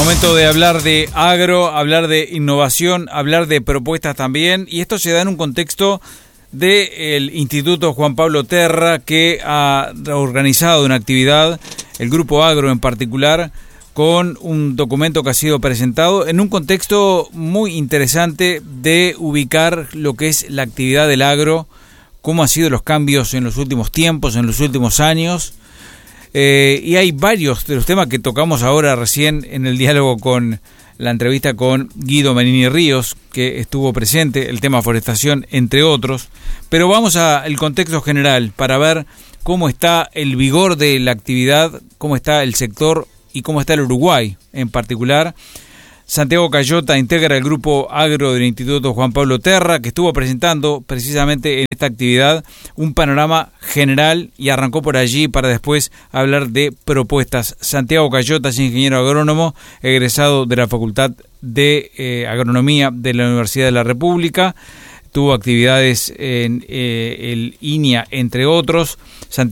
Momento de hablar de agro, hablar de innovación, hablar de propuestas también, y esto se da en un contexto del Instituto Juan Pablo Terra, que ha organizado una actividad, el Grupo Agro en particular, con un documento que ha sido presentado en un contexto muy interesante de ubicar lo que es la actividad del agro, cómo han sido los cambios en los últimos tiempos, en los últimos años. Y hay varios de los temas que tocamos ahora recién en el diálogo con la entrevista con Guido Menini Ríos, que estuvo presente, el tema forestación, entre otros. Pero vamos al contexto general para ver cómo está el vigor de la actividad, cómo está el sector y cómo está el Uruguay en particular. Santiago Cayota integra el Grupo Agro del Instituto Juan Pablo Terra, que estuvo presentando precisamente en esta actividad un panorama general y arrancó por allí para después hablar de propuestas. Santiago Cayota es ingeniero agrónomo, egresado de la Facultad de Agronomía de la Universidad de la República. Tuvo actividades en el INIA, entre otros.